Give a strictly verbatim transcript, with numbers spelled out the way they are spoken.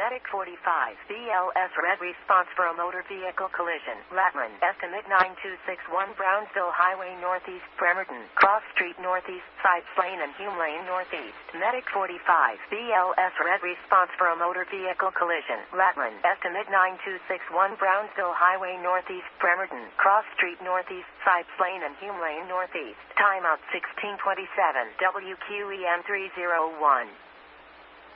Medic forty-five, B L S red response for a motor vehicle collision. Latman, estimate nine two six one Brownsville Highway Northeast, Bremerton, Cross Street Northeast, Sipes Lane and Hume Lane Northeast. Medic forty-five, B L S red response for a motor vehicle collision. Latman, estimate nine two six one Brownsville Highway Northeast, Bremerton, Cross Street Northeast, Sipes Lane and Hume Lane Northeast. Timeout sixteen twenty-seven, W Q E M three oh one.